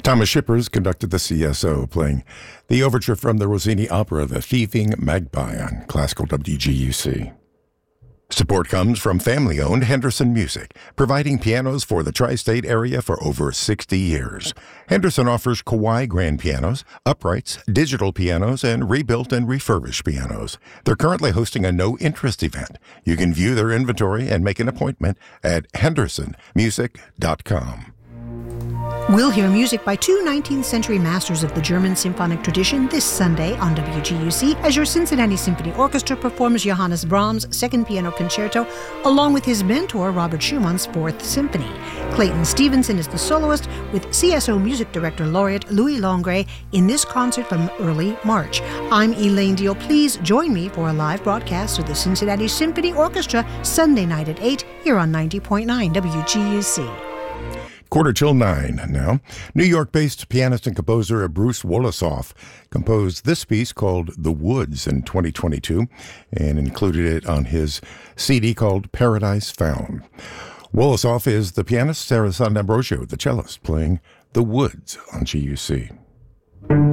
Thomas Shippers conducted the CSO, playing the overture from the Rossini opera, The Thieving Magpie, on Classical WGUC. Support comes from family-owned Henderson Music, providing pianos for the tri-state area for over 60 years. Henderson offers Kawai grand pianos, uprights, digital pianos, and rebuilt and refurbished pianos. They're currently hosting a no-interest event. You can view their inventory and make an appointment at hendersonmusic.com. We'll hear music by two 19th century masters of the German symphonic tradition this Sunday on WGUC as your Cincinnati Symphony Orchestra performs Johannes Brahms' Second Piano Concerto along with his mentor Robert Schumann's Fourth Symphony. Clayton Stevenson is the soloist with CSO Music Director Laureate Louis Longray in this concert from early March. I'm Elaine Deal. Please join me for a live broadcast of the Cincinnati Symphony Orchestra Sunday night at 8 here on 90.9 WGUC. 9:15 now. New York-based pianist and composer Bruce Wolosoff composed this piece called The Woods in 2022 and included it on his CD called Paradise Found. Wolosoff is the pianist, Sarah Sant'Ambrogio, the cellist, playing The Woods on GUC.